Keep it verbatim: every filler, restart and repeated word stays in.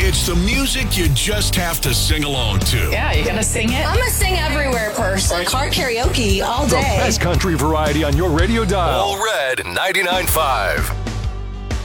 It's the music you just have to sing along to. Yeah, you gonna sing it? I'm a sing everywhere person. Car karaoke all The day. best country variety on your radio dial. All Red ninety-nine point five.